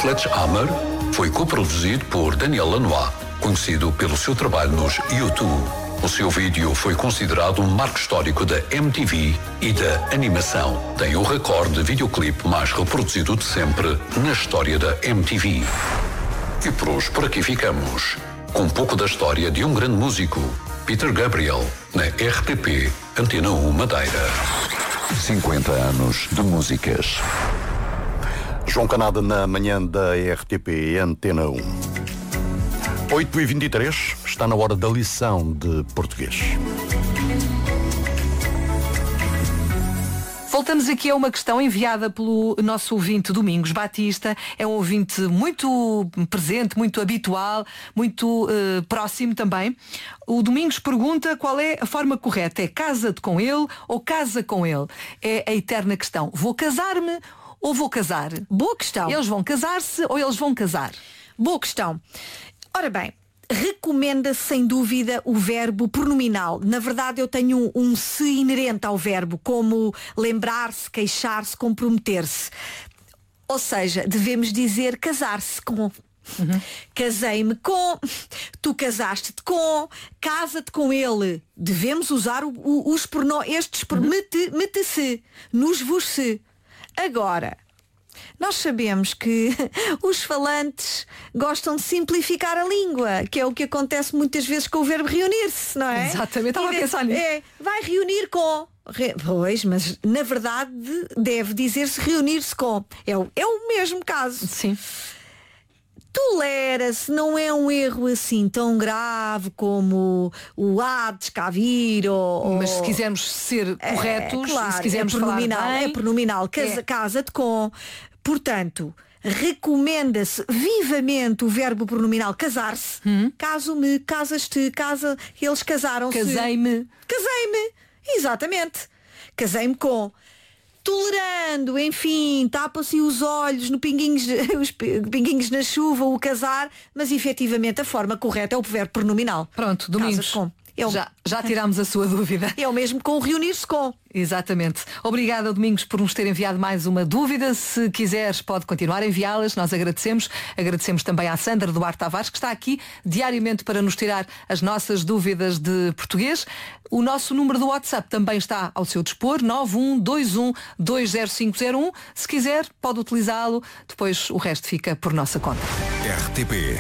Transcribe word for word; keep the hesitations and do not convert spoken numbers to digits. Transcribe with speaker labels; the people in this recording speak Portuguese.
Speaker 1: Sledgehammer foi coproduzido por Daniel Lanois, conhecido pelo seu trabalho nos U dois. O seu vídeo foi considerado um marco histórico da M T V e da animação. Tem o recorde de videoclipe mais reproduzido de sempre na história da M T V. E por hoje por aqui ficamos, com um pouco da história de um grande músico, Peter Gabriel, na R T P Antena um Madeira. cinquenta anos de músicas.
Speaker 2: João Canada na manhã da R T P Antena um. oito e vinte e três, está na hora da lição de português.
Speaker 3: Voltamos aqui a uma questão enviada pelo nosso ouvinte Domingos Batista. É um ouvinte muito presente, muito habitual, muito uh, próximo também. O Domingos pergunta qual é a forma correta. É casa-te com ele ou casa com ele? É a eterna questão. Vou casar-me ou vou casar?
Speaker 4: Boa questão.
Speaker 3: Eles vão casar-se ou eles vão casar?
Speaker 4: Boa questão. Ora bem, recomenda-se sem dúvida o verbo pronominal. Na verdade eu tenho um, um se inerente ao verbo, como lembrar-se, queixar-se, comprometer-se. Ou seja, devemos dizer casar-se com. Uhum. Casei-me com, tu casaste-te com, casa-te com ele. Devemos usar o, o, os prono, estes uhum. mete, mete-se, nos vos-se. Agora, nós sabemos que os falantes gostam de simplificar a língua, que é o que acontece muitas vezes com o verbo reunir-se, não é?
Speaker 3: Exatamente, estava a pensar nisso.
Speaker 4: É, vai reunir com. Re... Pois, mas na verdade deve dizer-se reunir-se com. É o, é o mesmo caso.
Speaker 3: Sim.
Speaker 4: Tolera-se, não é um erro assim tão grave como o há de escavir ou...
Speaker 3: Mas se quisermos ser corretos,
Speaker 4: é, claro,
Speaker 3: se quisermos
Speaker 4: é pronominal,
Speaker 3: falar bem,
Speaker 4: é pronominal, casa,
Speaker 3: é.
Speaker 4: casa-te com. Portanto, recomenda-se vivamente o verbo pronominal casar-se.
Speaker 3: Hum?
Speaker 4: Caso-me, casas-te, casa, eles casaram-se.
Speaker 3: Casei-me.
Speaker 4: Casei-me, exatamente. Casei-me com. Tolerando, enfim, tapa-se os olhos no pinguinhos, os pinguinhos na chuva, o casar, mas efetivamente a forma correta é o verbo pronominal.
Speaker 3: Pronto, Domingos.
Speaker 4: Com. É o...
Speaker 3: já, já tirámos a sua dúvida.
Speaker 4: É o mesmo com o reunir-se com.
Speaker 3: Exatamente. Obrigada, Domingos, por nos ter enviado mais uma dúvida. Se quiseres, pode continuar a enviá-las. Nós agradecemos. Agradecemos também à Sandra Duarte Tavares, que está aqui diariamente para nos tirar as nossas dúvidas de português. O nosso número do WhatsApp também está ao seu dispor, nove um dois um dois zero cinco zero um. Se quiser, pode utilizá-lo. Depois o resto fica por nossa conta.
Speaker 5: R T P